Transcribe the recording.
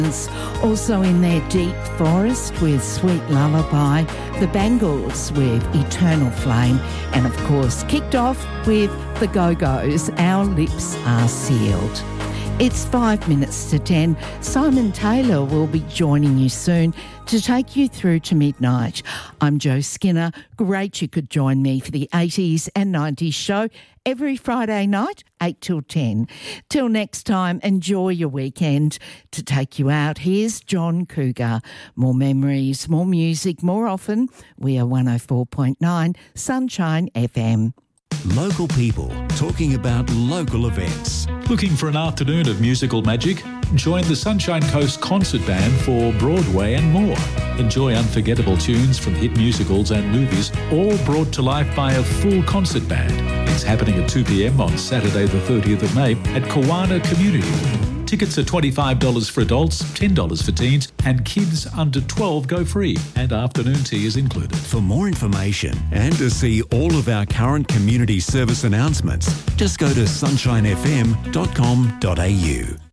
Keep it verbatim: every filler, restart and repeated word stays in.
Also in their deep forest with Sweet Lullaby, the Bangles with Eternal Flame, and of course kicked off with the Go-Go's, Our Lips Are Sealed. It's five minutes to ten. Simon Taylor will be joining you soon to take you through to midnight. I'm Jo Skinner. Great you could join me for the eighties and nineties show every Friday night, eight till ten. Till next time, enjoy your weekend. To take you out, here's John Cougar. More memories, more music, more often. We are one oh four point nine Sunshine F M. Local people talking about local events. Looking for an afternoon of musical magic? Join the Sunshine Coast Concert Band for Broadway and more. Enjoy unforgettable tunes from hit musicals and movies, all brought to life by a full concert band. It's happening at two p.m. on Saturday the thirtieth of May at Kawana Community Hall. Tickets are twenty-five dollars for adults, ten dollars for teens, and kids under twelve go free, and afternoon tea is included. For more information and to see all of our current community service announcements, just go to sunshine f m dot com dot a u.